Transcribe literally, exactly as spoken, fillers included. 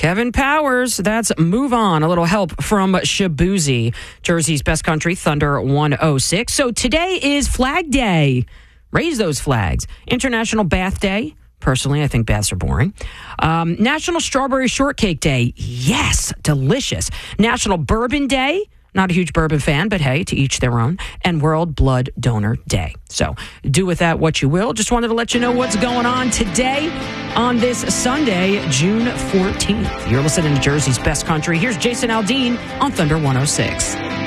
Kevin Powers, that's Move On. A little help from Shabuzi, Jersey's best country, Thunder one oh six. So today is Flag Day. Raise those flags. International Bath Day. Personally, I think baths are boring. Um, National Strawberry Shortcake Day. Yes, delicious. National Bourbon Day. Not a huge bourbon fan, but hey, to each their own. And World Blood Donor Day. So do with that what you will. Just wanted to let you know what's going on today on this Sunday, June fourteenth. You're listening to Jersey's Best Country. Here's Jason Aldean on Thunder one oh six.